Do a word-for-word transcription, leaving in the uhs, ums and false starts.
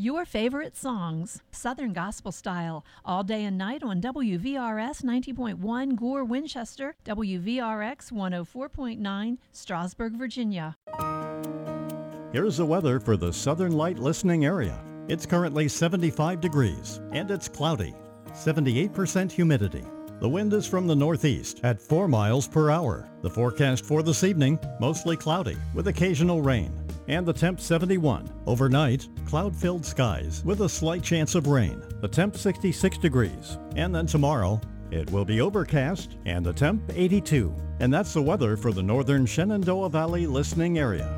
your favorite songs, Southern Gospel Style, all day and night on W V R S ninety point one Gore, Winchester, W V R X one oh four point nine, Strasburg, Virginia. Here's the weather for the Southern Light listening area. It's currently seventy-five degrees and it's cloudy, seventy-eight percent humidity. The wind is from the northeast at four miles per hour. The forecast for this evening, mostly cloudy with occasional rain. And the temp seventy-one. Overnight, cloud-filled skies with a slight chance of rain. The temp sixty-six degrees. And then tomorrow, it will be overcast and the temp eighty-two. And that's the weather for the northern Shenandoah Valley listening area.